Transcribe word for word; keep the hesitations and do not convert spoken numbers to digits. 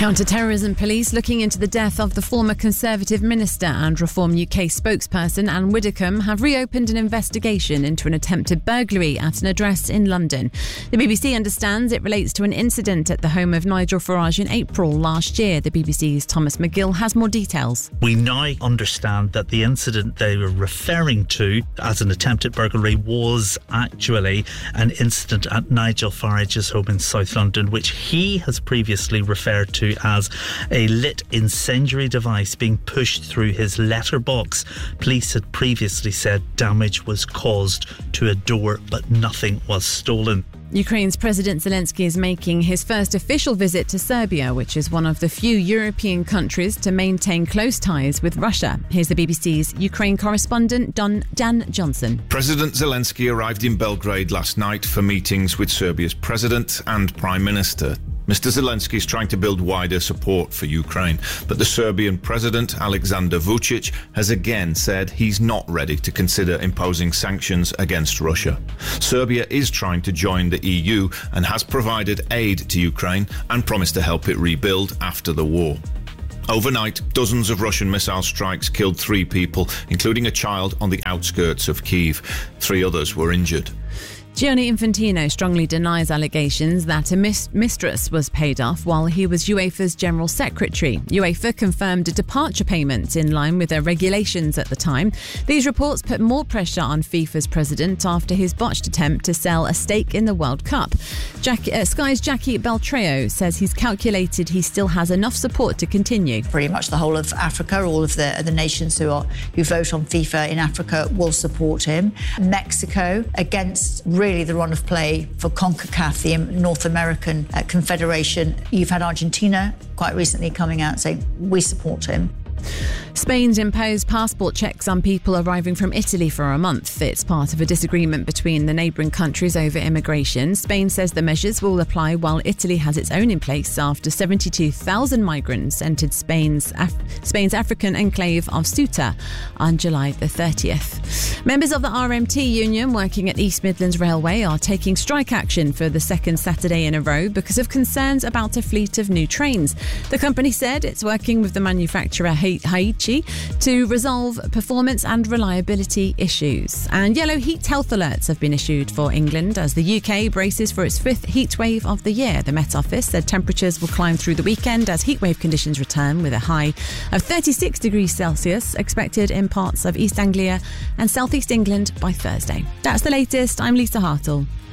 Counter-terrorism police looking into the death of the former Conservative minister and Reform U K spokesperson Anne Widdecombe have reopened an investigation into an attempted burglary at an address in London. The B B C understands it relates to an incident at the home of Nigel Farage in April last year. The B B C's Thomas McGill has more details. We now understand that the incident they were referring to as an attempted burglary was actually an incident at Nigel Farage's home in South London, which he has previously referred to as a lit incendiary device being pushed through his letterbox. Police had previously said damage was caused to a door, but nothing was stolen. Ukraine's President Zelensky is making his first official visit to Serbia, which is one of the few European countries to maintain close ties with Russia. Here's the B B C's Ukraine correspondent Don, Dan Johnson. President Zelensky arrived in Belgrade last night for meetings with Serbia's president and prime minister. Mister Zelensky is trying to build wider support for Ukraine, but the Serbian president, Aleksandar Vučić, has again said he's not ready to consider imposing sanctions against Russia. Serbia is trying to join the E U and has provided aid to Ukraine and promised to help it rebuild after the war. Overnight, dozens of Russian missile strikes killed three people, including a child on the outskirts of Kyiv. Three others were injured. Gianni Infantino strongly denies allegations that a mis- mistress was paid off while he was UEFA's General Secretary. UEFA confirmed a departure payment in line with their regulations at the time. These reports put more pressure on FIFA's president after his botched attempt to sell a stake in the World Cup. Jack- uh, Sky's Jackie Beltrao says he's calculated he still has enough support to continue. Pretty much the whole of Africa, all of the, the nations who are who vote on FIFA in Africa will support him. Mexico, against really the run of play for CONCACAF, the North American uh, Confederation. You've had Argentina quite recently coming out saying, we support him. Spain's imposed passport checks on people arriving from Italy for a month. It's part of a disagreement between the neighbouring countries over immigration. Spain says the measures will apply while Italy has its own in place after seventy-two thousand migrants entered Spain's Af- Spain's African enclave of Ceuta on July the thirtieth. Members of the R M T union working at East Midlands Railway are taking strike action for the second Saturday in a row because of concerns about a fleet of new trains. The company said it's working with the manufacturer Haiichi to resolve performance and reliability issues. And yellow heat health alerts have been issued for England as the U K braces for its fifth heat wave of the year. The Met Office said temperatures will climb through the weekend as heatwave conditions return, with a high of thirty-six degrees Celsius expected in parts of East Anglia and South East England by Thursday. That's the latest. I'm Lisa Hartle.